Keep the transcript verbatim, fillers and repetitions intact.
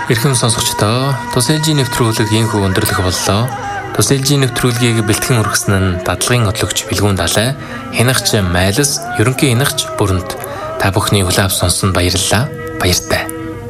Эрхэм сонсогчдоо, Тус эл жи нэвтрүүлэг ийхүү өндөрлөх боллоо. Тус эл жи нэвтрүүлгийг бэлтгэн хүргэсэн нь дадлагын хөтлөгч Билгүүн Далай, хянагч Майлс, ерөнхий хянагч Бүрэнт. Та бүхний хүлээв сонссон баярлалаа. Баяртай.